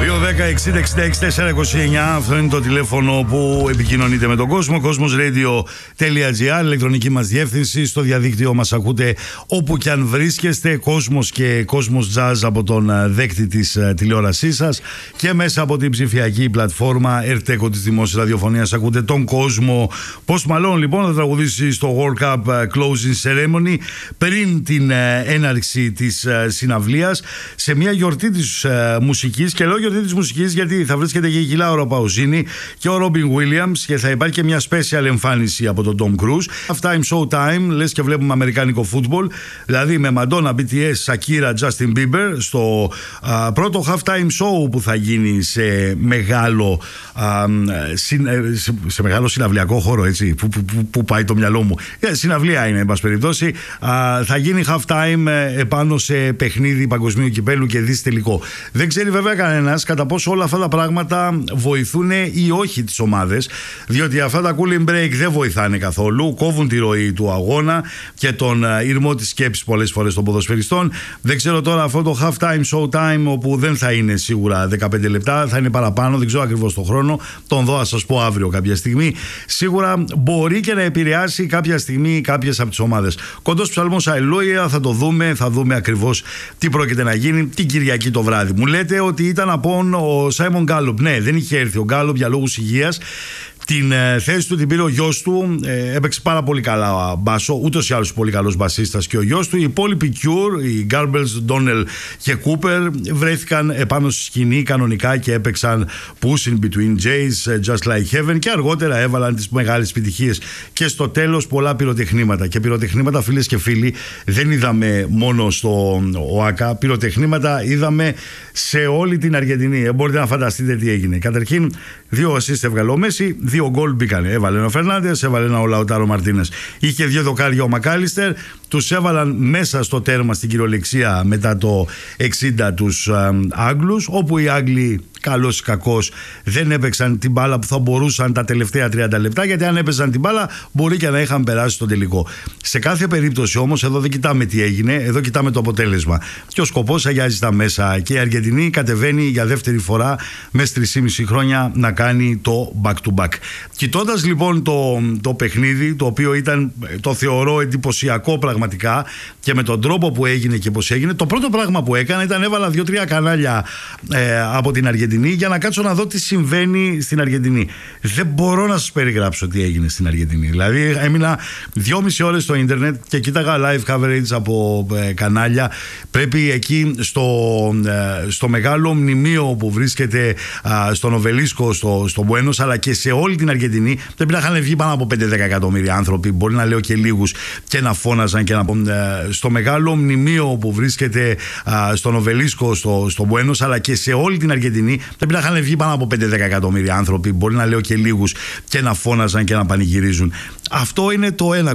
2-10-60-66-429. Αυτό είναι το τηλέφωνο που επικοινωνείτε με τον κόσμο. Cosmosradio.gr, ηλεκτρονική μας διεύθυνση. Στο διαδίκτυο μας ακούτε όπου και αν βρίσκεστε. Κόσμος και Κόσμος Jazz από τον δέκτη της τηλεόρασής σας. Και μέσα από την ψηφιακή πλατφόρμα Ερτέκο της Δημόσιας Ραδιοφωνίας ακούτε τον κόσμο. Post Malone λοιπόν θα τραγουδήσει στο World Cup Closing Ceremony πριν την έναρξη της συναυλίας, σε μια γιορτή της μουσικής. Και λέω γιορτή της μουσικής γιατί θα βρίσκεται και η Κιλάουρα Παουζίνη και ο Ρόμπιν Βίλιαμς και θα υπάρχει και μια special εμφάνιση από τον Tom Cruise. Half time show time, λες και βλέπουμε αμερικάνικο φούτμπολ, δηλαδή με Madonna, BTS, Shakira, Justin Bieber στο πρώτο half time show που θα γίνει σε μεγάλο συναυλιακό χώρο, έτσι, που πάει το μυαλό μου. Συναυλία είναι, εν πάση περιπτώσει. Θα γίνει half time επάνω σε παιχνίδι παγκοσμίου κυπέλου και δις τελικό. Δεν ξέρει βέβαια κανένας κατά πόσο όλα αυτά τα πράγματα βοηθούν ή όχι τις ομάδες, διότι αυτά τα cooling break δεν βοηθάνε καθόλου, κόβουν τη ροή του αγώνα και τον ήρμο της σκέψης πολλές φορές των ποδοσφαιριστών. Δεν ξέρω τώρα αυτό το half time show time, όπου δεν θα είναι σίγουρα 15 λεπτά, θα είναι παραπάνω, δεν ξέρω ακριβώς το χρόνο, τον δω, ας σας πω αύριο κάποια στιγμή. Σίγουρα μπορεί και να επηρεάσει κάποια στιγμή κάποιες από τις ομάδες. Κοντός ψαλμός αλληλούια, θα το δούμε, θα δούμε ακριβώς τι πρόκειται να γίνει την Κυριακή το βράδυ. Μου λέτε ότι ήταν απόν ο Σάιμον Γκάλοπ. Ναι, δεν είχε έρθει ο Γκάλοπ για λόγους υγείας. Την θέση του την πήρε ο γιος του, έπαιξε πάρα πολύ καλά μπάσο, ούτως ή άλλως πολύ καλός μπασίστας και ο γιος του. Οι υπόλοιποι Cure, οι Garbles, Donnell και Cooper βρέθηκαν επάνω στη σκηνή κανονικά και έπαιξαν Pushing Between Jays, Just Like Heaven και αργότερα έβαλαν τις μεγάλες επιτυχίες. Και στο τέλος πολλά πυροτεχνήματα. Και πυροτεχνήματα, φίλες και φίλοι, δεν είδαμε μόνο στο ΟΑΚΑ, πυροτεχνήματα είδαμε σε όλη την Αργεντινή. Μπορείτε να φανταστείτε τι έγινε. Καταρχήν, 2 assist έβγαλε ο Μέση, 2 γκολ μπήκανε. Έβαλε ένα ο Φερνάντες, έβαλε ένα ο Λαουτάρο Μαρτίνες. Είχε 2 δοκάρια ο Μακάλιστερ. Τους έβαλαν μέσα στο τέρμα στην κυριολεξία μετά το 60 τους Άγγλους, όπου οι Άγγλοι καλός ή κακός δεν έπαιξαν την μπάλα που θα μπορούσαν τα τελευταία 30 λεπτά, γιατί αν έπαιζαν την μπάλα μπορεί και να είχαν περάσει στο τελικό. Σε κάθε περίπτωση όμως εδώ δεν κοιτάμε τι έγινε, εδώ κοιτάμε το αποτέλεσμα. Και ο σκοπός αγιάζει τα μέσα και η Αργεντινή κατεβαίνει για δεύτερη φορά μέσα 3,5 χρόνια να κάνει το back to back. Κοιτώντας λοιπόν το παιχνίδι, το οποίο ήταν, το θεωρώ εντυπωσιακό πραγματικά, και με τον τρόπο που έγινε και πώς έγινε, το πρώτο πράγμα που έκανα ήταν έβαλα 2-3 κανάλια από την Αργεντινή για να κάτσω να δω τι συμβαίνει στην Αργεντινή. Δεν μπορώ να σας περιγράψω τι έγινε στην Αργεντινή. Δηλαδή έμεινα 2,5 ώρες στο ίντερνετ και κοίταγα live coverage από κανάλια. Πρέπει εκεί στο μεγάλο μνημείο που βρίσκεται στον Οβελίσκο, στο Μπουένος, αλλά και σε όλη την Αργεντινή, πρέπει να είχαν βγει πάνω από 5-10 εκατομμύρια άνθρωποι, μπορεί να λέω και λίγους, και να φώναζαν και να στο μεγάλο μνημείο που βρίσκεται στον Οβελίσκο, στο Μπουένος, αλλά και σε όλη την Αργεντινή, πρέπει να είχαν βγει πάνω από 5-10 εκατομμύρια άνθρωποι, μπορεί να λέω και λίγους, και να φώναζαν και να πανηγυρίζουν. Αυτό είναι το ένα.